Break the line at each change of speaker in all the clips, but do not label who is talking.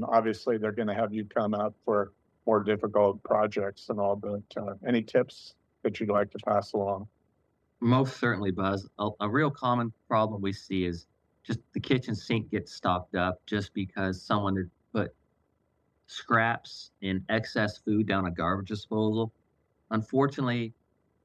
and obviously they're going to have you come out for more difficult projects and all, but any tips that you'd like to pass along?
Most certainly, Buzz. A real common problem we see is just the kitchen sink gets stocked up just because someone had put scraps and excess food down a garbage disposal. Unfortunately,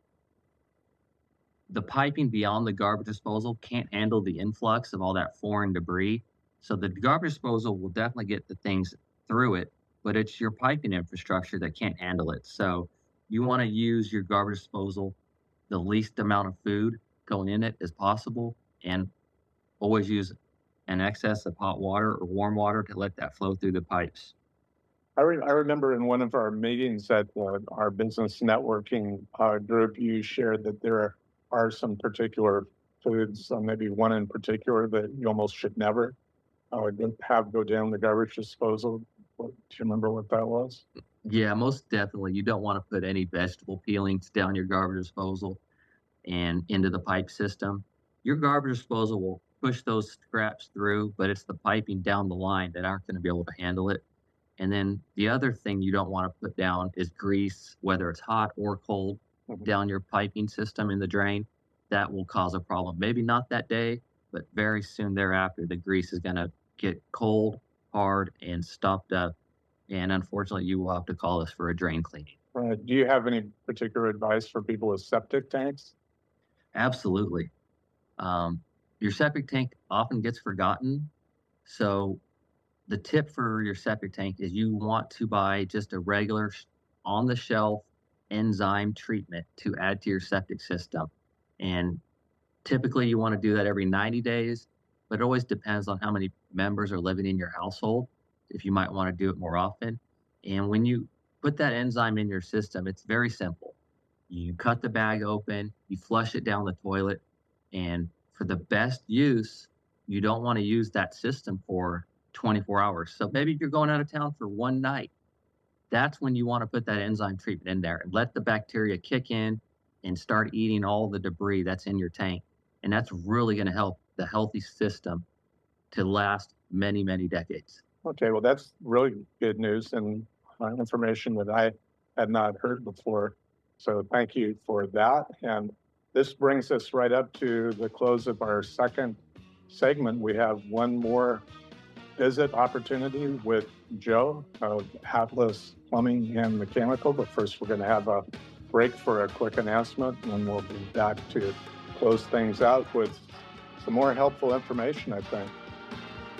the piping beyond the garbage disposal can't handle the influx of all that foreign debris. So the garbage disposal will definitely get the things through it, but it's your piping infrastructure that can't handle it. So you want to use your garbage disposal the least amount of food going in it as possible, and always use an excess of hot water or warm water to let that flow through the pipes.
I remember in one of our meetings at our business networking group, you shared that there are some particular foods, maybe one in particular that you almost should never have go down the garbage disposal. Do you remember what that was?
Yeah, most definitely. You don't want to put any vegetable peelings down your garbage disposal and into the pipe system. Your garbage disposal will push those scraps through, but it's the piping down the line that aren't going to be able to handle it. And then the other thing you don't want to put down is grease, whether it's hot or cold,
Mhm.
down your piping system in the drain. That will cause a problem. Maybe not that day, but very soon thereafter, the grease is going to get cold, hard, and stopped up. And unfortunately, you will have to call us for a drain cleaning.
Do you have any particular advice for people with septic tanks?
Absolutely. Um, your septic tank often gets forgotten. So the tip for your septic tank is you want to buy just a regular on the shelf enzyme treatment to add to your septic system. And typically you want to do that every 90 days, but it always depends on how many members are living in your household, if you might want to do it more often. And when you put that enzyme in your system, it's very simple. You cut the bag open, you flush it down the toilet, and for the best use, you don't want to use that system for 24 hours. So maybe if you're going out of town for one night, that's when you want to put that enzyme treatment in there and let the bacteria kick in and start eating all the debris that's in your tank. And that's really going to help the healthy system to last many, many decades.
Okay, well, that's really good news and information that I had not heard before. So thank you for that. And this brings us right up to the close of our second segment. We have one more visit opportunity with Joe of Atlas Plumbing and Mechanical. But first, we're going to have a break for a quick announcement, and then we'll be back to close things out with some more helpful information, I think.